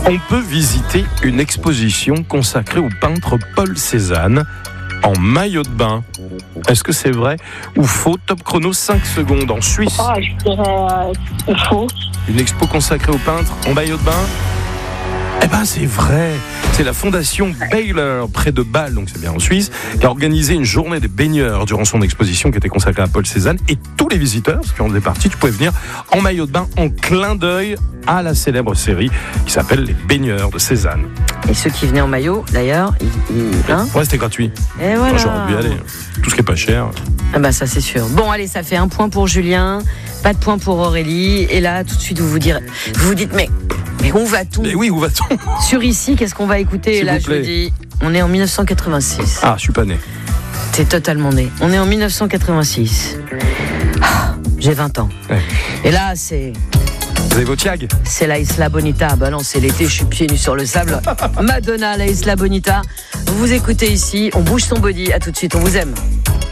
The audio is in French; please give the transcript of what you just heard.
On peut visiter une exposition consacrée au peintre Paul Cézanne en maillot de bain. Est-ce que c'est vrai ou faux? Top chrono, 5 secondes en Suisse. Je dirais faux. Une expo consacrée au peintre en maillot de bain? Eh ben c'est vrai, c'est la fondation Baylor près de Bâle, donc c'est bien en Suisse, qui a organisé une journée des baigneurs durant son exposition qui était consacrée à Paul Cézanne, et tous les visiteurs, ceux qui en faisaient partie, tu pouvais venir en maillot de bain en clin d'œil à la célèbre série qui s'appelle Les Baigneurs de Cézanne. Et ceux qui venaient en maillot, d'ailleurs, Ouais, c'était gratuit. Et voilà. Enfin, j'aurais dû y aller. Tout ce qui est pas cher. Ah bah ça c'est sûr. Bon allez, ça fait 1 point pour Julien, pas de point pour Aurélie. Et là, tout de suite, vous vous dites mais où va-t-on? Mais oui, où va-t-on? Sur Ici, qu'est-ce qu'on va écouter? S'il Là, vous je plaît. vous dis, on est en 1986. Ah, je suis pas né. T'es totalement né. On est en 1986. J'ai 20 ans. Ouais. Et là, c'est Vous avez vos tiags? la Isla Bonita. Ah bah non, c'est l'été, je suis pieds nus sur le sable. Madonna, la Isla Bonita. Vous écoutez Ici, on bouge son body. À tout de suite, on vous aime.